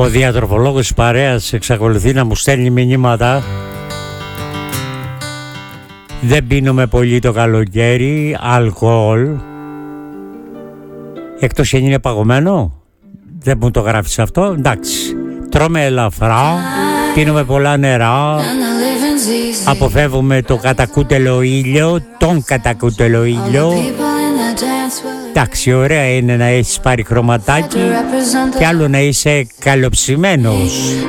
Ο διατροφολόγος της παρέας εξακολουθεί να μου στέλνει μηνύματα. Δεν πίνουμε πολύ το καλοκαίρι, αλκοόλ. Εκτός αν είναι παγωμένο. Δεν μου το γράφεις αυτό. Εντάξει. Τρώμε ελαφρά, πίνουμε πολλά νερά, αποφεύγουμε το κατακούτελο ήλιο, τον κατακούτελο ήλιο. Εντάξει, ωραία είναι να έχεις πάρει χρωματάκι και άλλο να είσαι καλοψημένος.